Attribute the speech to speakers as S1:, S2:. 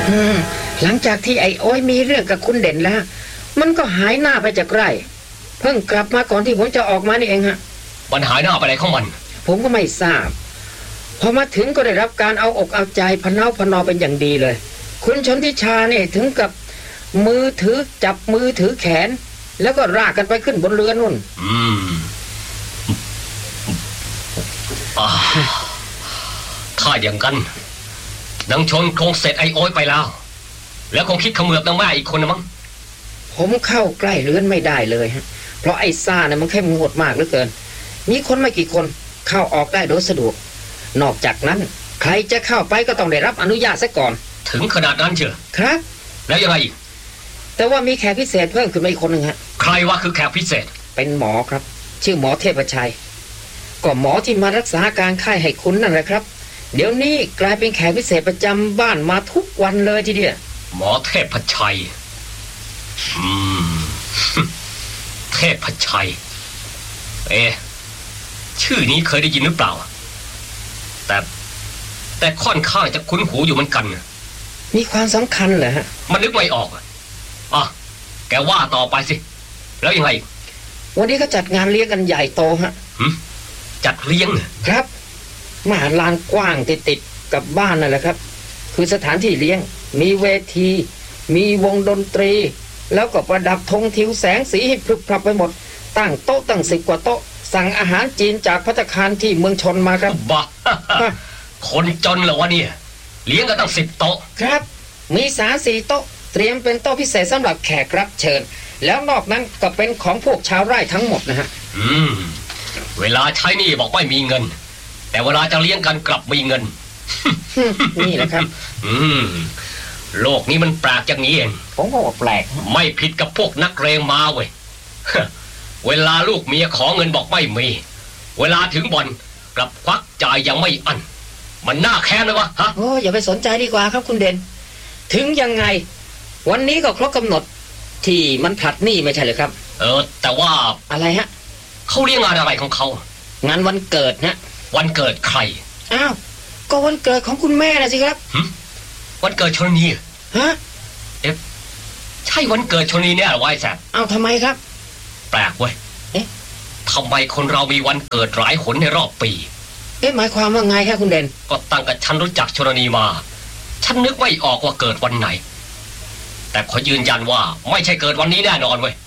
S1: หลังจากที่ไอ้อ้อยมีเรื่องกับคุณเด่นแล้วมันก็หายหน้าไปจากไร่เพิ่งกลับมาก่อนที่ผมจะออกมานี่เองฮะ
S2: มันหายหน้าไปไหนของมัน
S1: ผมก็ไม่ทราบพอมาถึงก็ได้รับการเอาอกเอาใจพเนาพนอเป็นอย่างดีเลยคุณชนทิชาเนี่ยถึงกับมือถือจับมือถือแขนแล้วก็ลากกันไปขึ้นบนเรือนู่น
S2: ถ้าอย่างกันนางชนคงเสร็จไอ้โอ้ยไปแล้วคงคิดเขมือบนางแม่อีกคนนะมั้ง
S1: ผมเข้าใกล้เรือนไม่ได้เลยฮะเพราะไอ้ซ่าเนี่ยมันเข้มงวดมากเหลือเกินมีคนไม่กี่คนเข้าออกได้โดยสะดวกนอกจากนั้นใครจะเข้าไปก็ต้องได้รับอนุญาตซะก่อน
S2: ถึงขนาดนั้นเชียว
S1: ครับ
S2: แล้วยังไงอีก
S1: แต่ว่ามีแขกพิเศษเพิ่มขึ้นมาอีกคนหนึ่งฮะ
S2: ใครวะคือแขกพิเศษ
S1: เป็นหมอครับชื่อหมอเทพชัยก็หมอที่มารักษาการไข้ให้คุณนั่นแหละครับเดี๋ยวนี้กลายเป็นแขกพิเศษประจำบ้านมาทุกวันเลยทีเดียว
S2: หมอเทพชัยเทพชัยชื่อนี้เคยได้ยินหรือเปล่าแต่ค่อนข้างจะคุ้นหูอยู่เหมือนกัน
S1: มีความสำคัญเหรอฮะ
S2: มันนึกไม่ออกแกว่าต่อไปสิแล้วยังไง
S1: วันนี้ก็จัดงานเลี้ยงกันใหญ่โตฮะ
S2: จัดเลี้ยง
S1: ครับมหาลานกว้างติดกับบ้านนั่นแหละครับคือสถานที่เลี้ยงมีเวทีมีวงดนตรีแล้วก็ประดับธงทิวแสงสีให้พรึบพรับไปหมดตั้งโต๊ะตั้ง10 กว่าโต๊ะสั่งอาหารจีนจากภัตตาคารที่เมืองชนมาครับ
S2: บ้า คนจนเหรอวะเนี่ยเลี้ยงกันตั้ง10 โต๊ะ
S1: ครับมี3-4 โต๊ะเตรียมเป็นโต๊ะพิเศษสำหรับแขกรับเชิญแล้วนอกนั้นก็เป็นของพวกชาวไร่ทั้งหมดนะฮะ
S2: เวลาใช้นี่บอกไม่มีเงินแต่เวลาจะเลี้ยงกันกลับมีเงิน
S1: นี่แหละครับ
S2: โลกนี้มันแปลกอย่างนี้เอง
S1: ผมก็ว่าแปลก
S2: ไม่ผิดกับพวกนักเลงมาเว้ย เวลาลูกเมียขอเงินบอกไม่มีเวลาถึงบ่อนกลับควักจ่ายยังไม่อั้นมันน่าแค้นเลยวะฮะ
S1: อย่าไปสนใจดีกว่าครับคุณเด่นถึงยังไงวันนี้ก็ครบกำหนดที่มันผลัดหนี้ไม่ใช่เหรอครับ
S2: แต่ว่า
S1: อะไรฮะ
S2: เขาเรียกงานอะไรของเขา
S1: งานวันเกิดฮะ
S2: วันเกิดใคร
S1: ก็วันเกิดของคุณแม่นะสิครับ
S2: วันเกิดชนนี
S1: ฮะ
S2: ใช่วันเกิดชนนีเนี่ยหรอวะไอ้แสบ
S1: ทำไมครับ
S2: แปลกเว้ยทำไมคนเรามีวันเกิดหลายหนในรอบปี
S1: หมายความว่าไงครับคุณเด่น
S2: ก็ตั้งแต่ฉันรู้จักชนนีมาฉันนึกไม่ออกว่าเกิดวันไหนแต่ขอยืนยันว่าไม่ใช่เกิดวันนี้แน่นอนเว้ย